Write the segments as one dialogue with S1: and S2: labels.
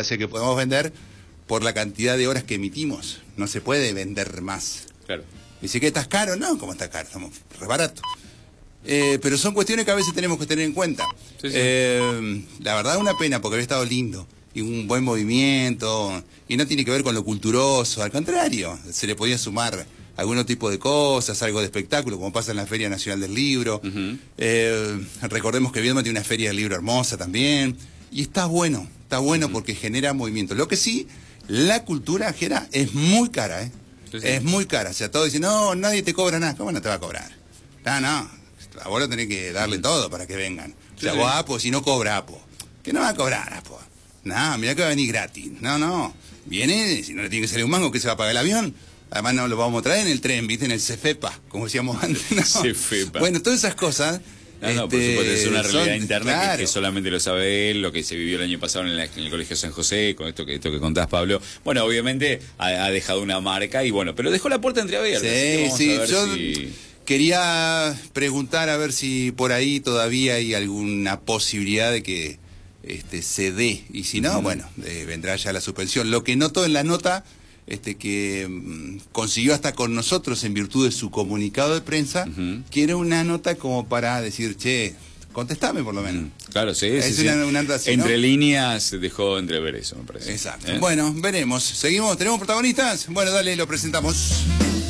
S1: o sea que podemos vender por la cantidad de horas que emitimos. No se puede vender más.
S2: Claro.
S1: Dice que estás caro, no, ¿cómo está caro? Estamos re barato. Pero son cuestiones que a veces tenemos que tener en cuenta.
S2: Sí.
S1: La verdad es una pena porque había estado lindo y un buen movimiento y no tiene que ver con lo culturoso, al contrario, se le podía sumar algún tipo de cosas, algo de espectáculo, como pasa en la Feria Nacional del Libro. Recordemos que Viedma tiene una feria del libro hermosa también y está bueno porque genera movimiento. Lo que sí, la cultura, Jera, es muy cara,
S2: Sí.
S1: Es muy cara. O sea, todos dicen, no, nadie te cobra nada. ¿Cómo no te va a cobrar? No, vos lo tenés que darle todo para que vengan. O sea, vos Apo, si no cobra Apo, ¿qué no va a cobrar Apo? No, mirá que va a venir gratis. No, viene, si no le tiene que salir un mango, ¿qué se va a pagar el avión? Además no lo vamos a traer en el tren, ¿viste? En el Cefepa, como decíamos antes, ¿no?
S2: Cefepa.
S1: Bueno, todas esas cosas...
S2: No, por supuesto, es una realidad interna
S1: claro,
S2: que solamente lo sabe él, lo que se vivió el año pasado en el Colegio San José, con esto que contás, Pablo. Bueno, obviamente ha dejado una marca y bueno, pero dejó la puerta entreabierta.
S1: Sí, yo quería preguntar a ver si por ahí todavía hay alguna posibilidad de que se dé, y si no, bueno, vendrá ya la suspensión. Lo que noto en la nota... que consiguió hasta con nosotros en virtud de su comunicado de prensa, que era una nota como para decir, che, contestame por lo menos.
S2: Claro, sí.
S1: Es
S2: sí,
S1: una nota así,
S2: entre
S1: ¿no?
S2: líneas dejó entrever eso, me parece.
S1: Exacto. Bueno, veremos. ¿Seguimos? ¿Tenemos protagonistas? Bueno, dale, lo presentamos.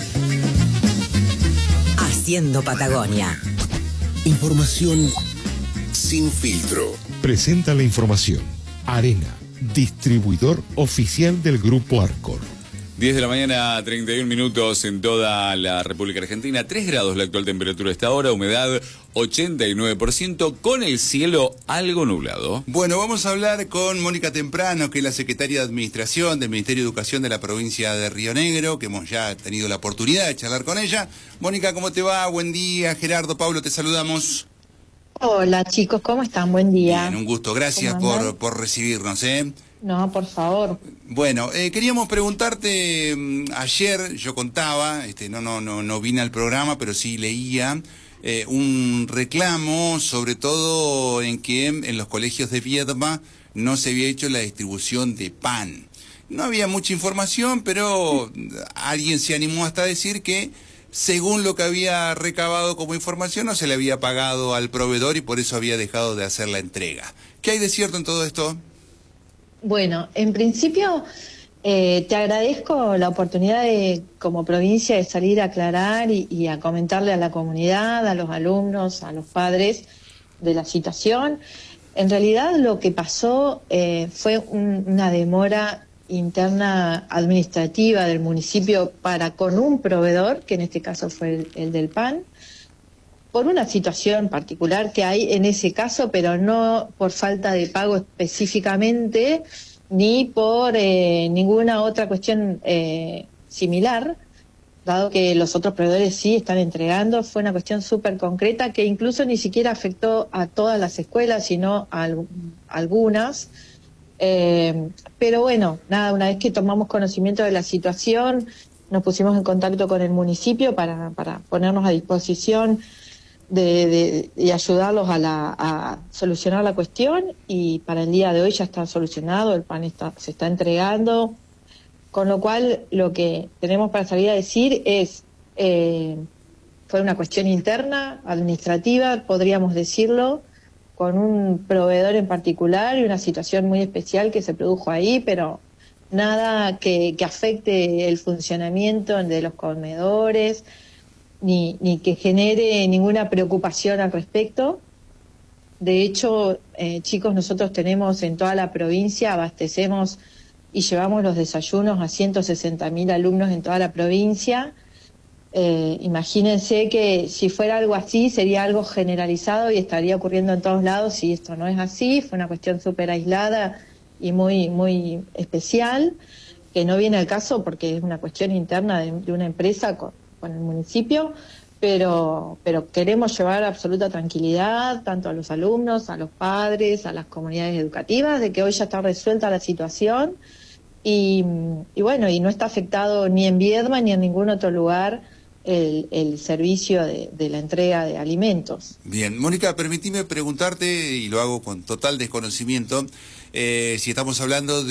S3: Haciendo Patagonia.
S4: Información sin filtro.
S5: Presenta la información. Arena, distribuidor oficial del Grupo Arcor.
S2: 10 de la mañana, 31 minutos en toda la República Argentina. 3 grados la actual temperatura a esta hora, humedad 89%, con el cielo algo nublado.
S1: Bueno, vamos a hablar con Mónica Temprano, que es la secretaria de Administración del Ministerio de Educación de la provincia de Río Negro, que hemos ya tenido la oportunidad de charlar con ella. Mónica, ¿cómo te va? Buen día. Gerardo, Pablo, te saludamos.
S6: Hola chicos, ¿cómo están? Buen día.
S1: Bien, un gusto. Gracias por recibirnos,
S6: No, por favor.
S1: Bueno, queríamos preguntarte, ayer yo contaba, no vine al programa, pero sí leía un reclamo, sobre todo en que en los colegios de Viedma no se había hecho la distribución de pan. No había mucha información, pero alguien se animó hasta a decir que según lo que había recabado como información no se le había pagado al proveedor y por eso había dejado de hacer la entrega. ¿Qué hay de cierto en todo esto?
S6: Bueno, en principio te agradezco la oportunidad como provincia de salir a aclarar y a comentarle a la comunidad, a los alumnos, a los padres de la situación. En realidad lo que pasó fue una demora interna administrativa del municipio para con un proveedor, que en este caso fue el del pan, por una situación particular que hay en ese caso, pero no por falta de pago específicamente, ni por ninguna otra cuestión similar, dado que los otros proveedores sí están entregando. Fue una cuestión súper concreta que incluso ni siquiera afectó a todas las escuelas, sino a algunas. Pero bueno, nada, una vez que tomamos conocimiento de la situación, nos pusimos en contacto con el municipio para ponernos a disposición y ayudarlos a solucionar la cuestión, y para el día de hoy ya está solucionado, el pan se está entregando, con lo cual lo que tenemos para salir a decir es, fue una cuestión interna, administrativa, podríamos decirlo, con un proveedor en particular y una situación muy especial que se produjo ahí, pero nada que afecte el funcionamiento de los comedores, ni que genere ninguna preocupación al respecto. De hecho, chicos, nosotros tenemos en toda la provincia, abastecemos y llevamos los desayunos a 160.000 alumnos en toda la provincia. Imagínense que si fuera algo así sería algo generalizado y estaría ocurriendo en todos lados, y esto no es así. Fue una cuestión súper aislada y muy, muy especial, que no viene al caso porque es una cuestión interna de una empresa con el municipio, pero queremos llevar absoluta tranquilidad tanto a los alumnos, a los padres, a las comunidades educativas, de que hoy ya está resuelta la situación y bueno, y no está afectado ni en Viedma ni en ningún otro lugar el servicio de la entrega de alimentos.
S1: Bien, Mónica, permitime preguntarte, y lo hago con total desconocimiento, si estamos hablando de